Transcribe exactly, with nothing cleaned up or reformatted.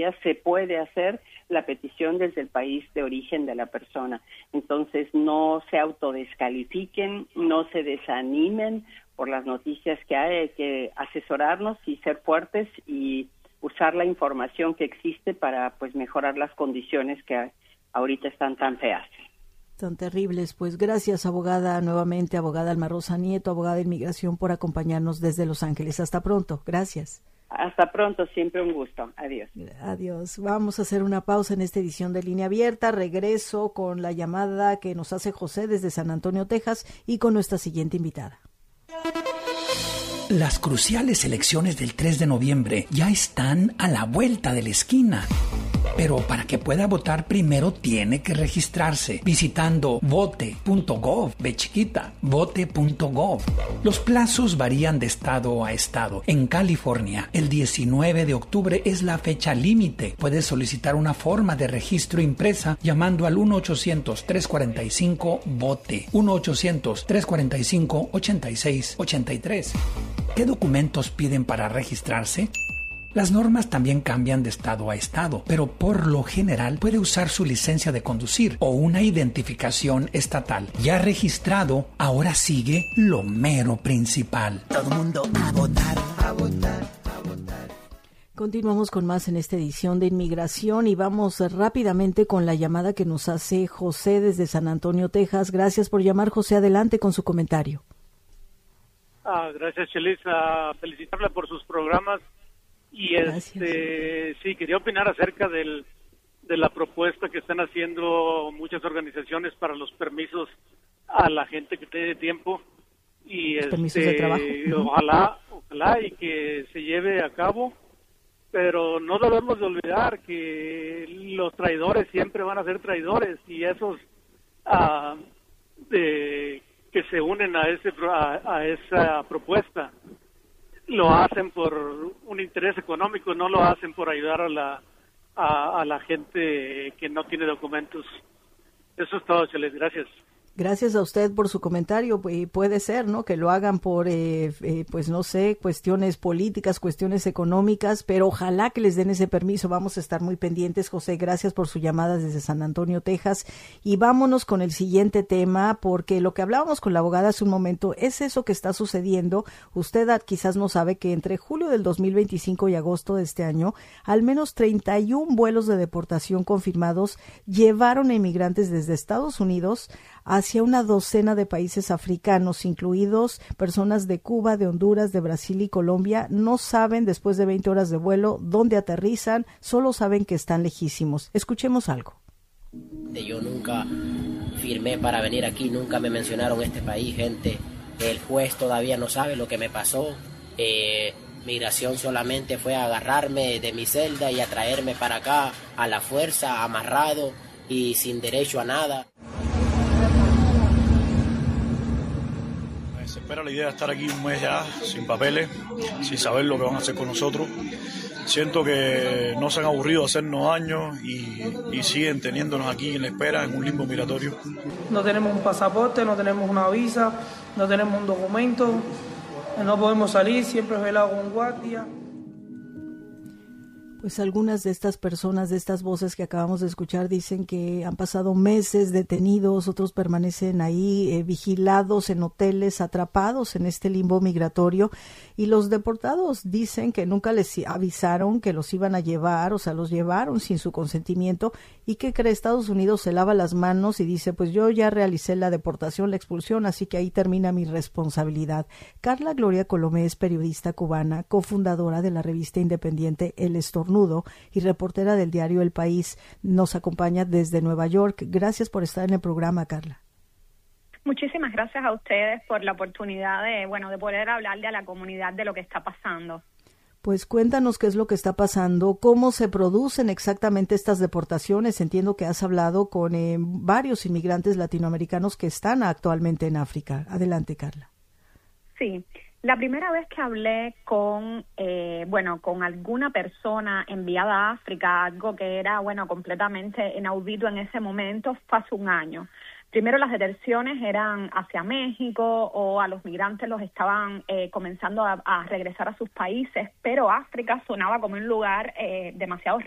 todavía se puede hacer la petición desde el país de origen de la persona. Entonces, no se autodescalifiquen, no se desanimen por las noticias que hay, hay que asesorarnos y ser fuertes y usar la información que existe para pues mejorar las condiciones que ahorita están tan feas. Tan terribles. Pues gracias, abogada, nuevamente, abogada Alma Rosa Nieto, abogada de inmigración, por acompañarnos desde Los Ángeles. Hasta pronto. Gracias. Hasta pronto, siempre un gusto. Adiós. Adiós. Vamos a hacer una pausa en esta edición de Línea Abierta. Regreso con la llamada que nos hace José desde San Antonio, Texas, y con nuestra siguiente invitada. Las cruciales elecciones del tres de noviembre ya están a la vuelta de la esquina. Pero para que pueda votar primero tiene que registrarse visitando vote punto gov, ve chiquita, vote punto gov. Los plazos varían de estado a estado. En California, el diecinueve de octubre es la fecha límite. Puedes solicitar una forma de registro impresa llamando al uno ochocientos, tres cuarenta y cinco, vote, uno ochocientos, tres cuarenta y cinco, ochenta y seis ochenta y tres. ¿Qué documentos piden para registrarse? Las normas también cambian de estado a estado, pero por lo general puede usar su licencia de conducir o una identificación estatal. Ya registrado, ahora sigue lo mero principal. Todo el mundo a votar, a votar, a votar. Continuamos con más en esta edición de Inmigración y vamos rápidamente con la llamada que nos hace José desde San Antonio, Texas. Gracias por llamar, José. Adelante con su comentario. Ah, gracias, Chelis. Uh, felicitarla por sus programas. Y este sí, quería opinar acerca del, de la propuesta que están haciendo muchas organizaciones para los permisos a la gente que tiene tiempo. Y este, permisos de trabajo. Ojalá, ojalá y que se lleve a cabo. Pero no debemos de olvidar que los traidores siempre van a ser traidores y esos uh, de, que se unen a, ese, a, a esa propuesta lo hacen por un interés económico, no lo hacen por ayudar a la a, a la gente que no tiene documentos. Eso es todo, Cheles. Gracias. Gracias a usted por su comentario. Y puede ser, ¿no?, que lo hagan por, eh, eh, pues no sé, cuestiones políticas, cuestiones económicas, pero ojalá que les den ese permiso. Vamos a estar muy pendientes, José. Gracias por su llamada desde San Antonio, Texas. Y vámonos con el siguiente tema, porque lo que hablábamos con la abogada hace un momento es eso que está sucediendo. Usted quizás no sabe que entre julio del dos mil veinticinco y agosto de este año, al menos treinta y uno vuelos de deportación confirmados llevaron a inmigrantes desde Estados Unidos hacia una docena de países africanos, incluidos personas de Cuba, de Honduras, de Brasil y Colombia. No saben, después de veinte horas de vuelo, dónde aterrizan, solo saben que están lejísimos. Escuchemos algo. Yo nunca firmé para venir aquí, nunca me mencionaron este país, gente. El juez todavía no sabe lo que me pasó. Eh, migración solamente fue a agarrarme de mi celda y a traerme para acá a la fuerza, amarrado y sin derecho a nada. Se espera la idea de estar aquí un mes ya, sin papeles, sin saber lo que van a hacer con nosotros. Siento que no se han aburrido de hacernos daño y, y siguen teniéndonos aquí en la espera, en un limbo migratorio. No tenemos un pasaporte, no tenemos una visa, no tenemos un documento, no podemos salir, siempre es velado con guardia. Pues algunas de estas personas, de estas voces que acabamos de escuchar, dicen que han pasado meses detenidos, otros permanecen ahí eh, vigilados en hoteles, atrapados en este limbo migratorio, y los deportados dicen que nunca les avisaron que los iban a llevar, o sea, los llevaron sin su consentimiento, y que cree Estados Unidos se lava las manos y dice, pues yo ya realicé la deportación, la expulsión, así que ahí termina mi responsabilidad. Carla Gloria Colomé es periodista cubana, cofundadora de la revista independiente El Estornudo y reportera del diario El País. Nos acompaña desde Nueva York. Gracias por estar en el programa, Carla. Muchísimas gracias a ustedes por la oportunidad de, bueno, de poder hablarle a la comunidad de lo que está pasando. Pues cuéntanos qué es lo que está pasando, cómo se producen exactamente estas deportaciones. Entiendo que has hablado con eh, varios inmigrantes latinoamericanos que están actualmente en África. Adelante, Carla. Sí. La primera vez que hablé con, eh, bueno, con alguna persona enviada a África, algo que era, bueno, completamente inaudito en ese momento, fue hace un año. Primero las detenciones eran hacia México o a los migrantes los estaban eh, comenzando a, a regresar a sus países, pero África sonaba como un lugar eh, demasiado